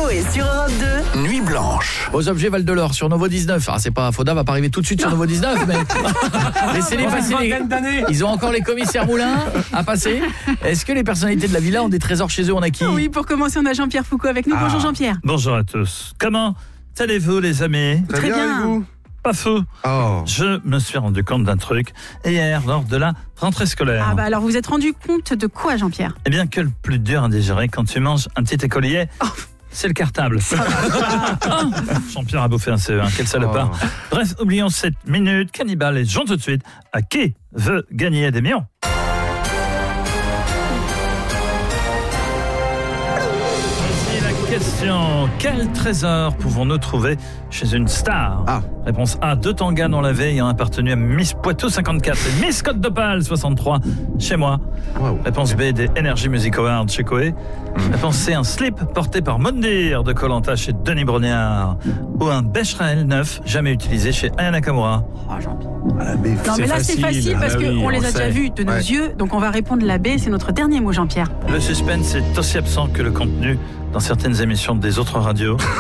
Coé sur Europe 2. Nuit blanche. Aux objets Val-de-l'Or sur Novo 19. Ah, c'est pas Foda va pas arriver tout de suite sur Novo 19, mais laissez-les passer. Ils ont encore les commissaires Moulin à passer. Est-ce que les personnalités de la villa ont des trésors chez eux? On a qui? Oui, pour commencer, on a Jean-Pierre Foucault avec nous. Bonjour Jean-Pierre. Bonjour à tous. Comment allez-vous les amis? Très bien. Et vous? Pas fou. Oh. Je me suis rendu compte d'un truc hier lors de la rentrée scolaire. Ah bah alors vous vous êtes rendu compte de quoi Jean-Pierre? Eh bien que le plus dur à digérer quand tu manges un petit écolier, c'est le cartable. Jean-Pierre a bouffé un CE1, quel salopard. Bref, oublions cette minute cannibale et jouons tout de suite à qui veut gagner des millions. Question, quel trésor pouvons-nous trouver chez une star? Réponse A, 2 tangas dans la veille ayant appartenu à Miss Poitou 54 et Miss Côte d'Opale 63 chez moi. Réponse B, des Energy Music Awards chez Coé. Réponse C, un slip porté par Mondir de Koh-Lanta chez Denis Brognard. Ou un Becherel neuf jamais utilisé chez Aya Nakamura. Oh Jean-Pierre. Non mais là c'est facile parce qu'on les a déjà vus de nos yeux, donc on va répondre la B, c'est notre dernier mot Jean-Pierre. Le suspense est aussi absent que le contenu dans certaines émissions des autres radios.